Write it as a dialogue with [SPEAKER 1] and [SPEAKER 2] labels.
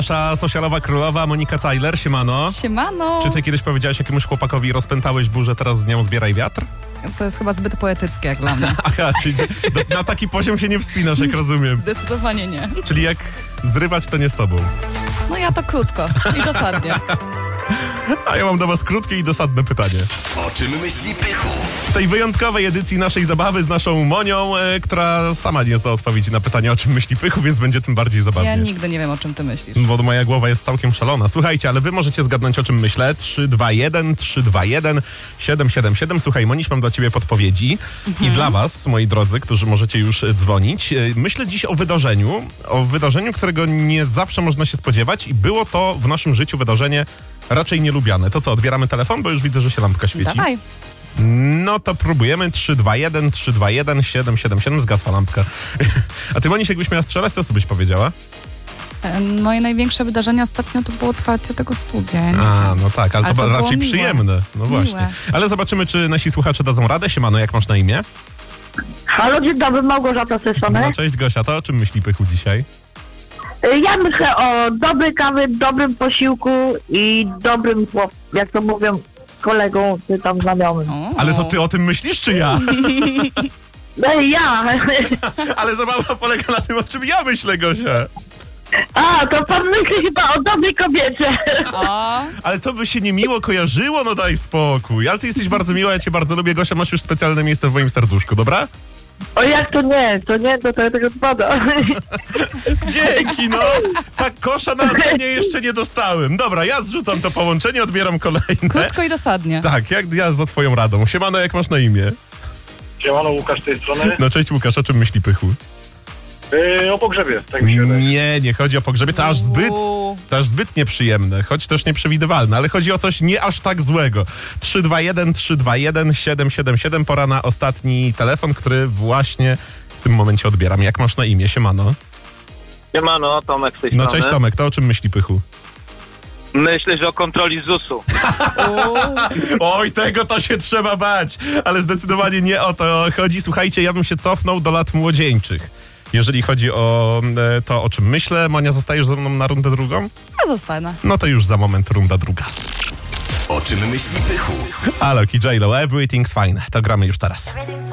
[SPEAKER 1] Nasza socialowa królowa Monika Cajler, siemano.
[SPEAKER 2] Siemano.
[SPEAKER 1] Czy ty kiedyś powiedziałeś jakiemuś chłopakowi, rozpętałeś burzę, teraz z nią zbieraj wiatr?
[SPEAKER 2] To jest chyba zbyt poetyckie jak dla mnie.
[SPEAKER 1] Aha, czyli na taki poziom się nie wspinasz, jak rozumiem.
[SPEAKER 2] Zdecydowanie nie.
[SPEAKER 1] Czyli jak zrywać, to nie z tobą.
[SPEAKER 2] No ja to krótko i dosadnie.
[SPEAKER 1] A ja mam do was krótkie i dosadne pytanie.
[SPEAKER 3] O czym myśli Pychu?
[SPEAKER 1] W tej wyjątkowej edycji naszej zabawy z naszą Monią, która sama nie zna odpowiedzi na pytanie, o czym myśli Pychu, więc będzie tym bardziej zabawnie.
[SPEAKER 2] Ja nigdy nie wiem, o czym ty myślisz.
[SPEAKER 1] Bo moja głowa jest całkiem szalona. Słuchajcie, ale wy możecie zgadnąć, o czym myślę. 321 321 777. Słuchaj, Moniś, mam dla ciebie podpowiedzi. I dla was, moi drodzy, którzy możecie już dzwonić. Myślę dziś o wydarzeniu, którego nie zawsze można się spodziewać i było to w naszym życiu wydarzenie raczej nielubiane. To co, odbieramy telefon? Bo już widzę, że się lampka świeci.
[SPEAKER 2] Dawaj.
[SPEAKER 1] No to próbujemy. 321 321 777. Zgasła lampka. A ty, Moniś, jakbyś miała strzelać, to co byś powiedziała?
[SPEAKER 2] Moje największe wydarzenie ostatnio to było otwarcie tego studia.
[SPEAKER 1] A, no tak, ale to raczej
[SPEAKER 2] miłe.
[SPEAKER 1] przyjemne. No właśnie.
[SPEAKER 2] Miłe.
[SPEAKER 1] Ale zobaczymy, czy nasi słuchacze dadzą radę. Siemano, jak masz na imię?
[SPEAKER 4] Halo, dzień dobry, Małgorzata z tej strony.
[SPEAKER 1] No cześć, Gosia, to o czym myśli Pychu dzisiaj?
[SPEAKER 4] Ja myślę o dobrej kawie, dobrym posiłku i dobrym, jak to mówią, kolegą czy tam znajomym.
[SPEAKER 1] Ale to ty o tym myślisz, czy ja?
[SPEAKER 4] No i ja.
[SPEAKER 1] Ale zabawa polega na tym, o czym ja myślę, Gosia.
[SPEAKER 4] A, to pan myśli chyba o dobrej kobiecie.
[SPEAKER 2] O,
[SPEAKER 1] Ale to by się niemiło kojarzyło, no daj spokój. Ale ty jesteś bardzo miła, ja cię bardzo lubię, Gosia, masz już specjalne miejsce w moim serduszku, dobra?
[SPEAKER 4] O jak to nie, to tego spada.
[SPEAKER 1] Dzięki, no. Tak kosza na antenie jeszcze nie dostałem. Dobra, ja zrzucam to połączenie, odbieram kolejne.
[SPEAKER 2] krótko i dosadnie.
[SPEAKER 1] Tak, jak ja za twoją radą. Siemano, jak masz na imię?
[SPEAKER 5] Siemano, Łukasz z tej strony.
[SPEAKER 1] No cześć, Łukasz, o czym myśli Pychu?
[SPEAKER 5] O pogrzebie, tak mi się wydaje.
[SPEAKER 1] Nie chodzi o pogrzebie, to aż zbyt nieprzyjemne, choć też nieprzewidywalne, ale chodzi o coś nie aż tak złego. 321 321 777, pora na ostatni telefon, który właśnie w tym momencie odbieram. Jak masz na imię? Siemano.
[SPEAKER 5] Siemano, Tomek z tej
[SPEAKER 1] No
[SPEAKER 5] strony.
[SPEAKER 1] cześć Tomek, to o czym myśli Pychu?
[SPEAKER 5] Myślę, że o kontroli ZUS-u.
[SPEAKER 1] Oj, tego to się trzeba bać, ale zdecydowanie nie o to chodzi. Słuchajcie, ja bym się cofnął do lat młodzieńczych. Jeżeli chodzi o to, o czym myślę. Monia, zostajesz ze mną na rundę drugą?
[SPEAKER 2] Ja zostanę.
[SPEAKER 1] No to już za moment runda druga.
[SPEAKER 3] O czym myśli Pychu?
[SPEAKER 1] Alok i J-Lo, Everything's Fine. To gramy już teraz.
[SPEAKER 6] Everything's